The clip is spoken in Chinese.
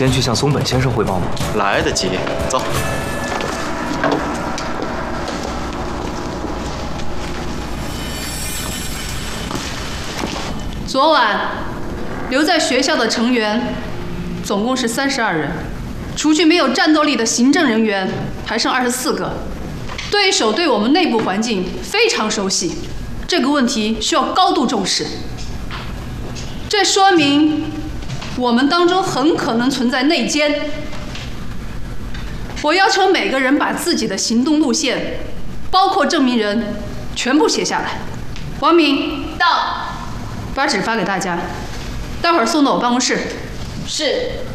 先去向松本先生汇报吗？ 来得及，走。 昨晚留在学校的成员总共是32人，除去没有战斗力的行政人员，还剩24个。对手对我们内部环境非常熟悉，这个问题需要高度重视。这说明我们当中很可能存在内奸。我要求每个人把自己的行动路线，包括证明人，全部写下来。王敏到，把纸发给大家，待会儿送到我办公室。 是。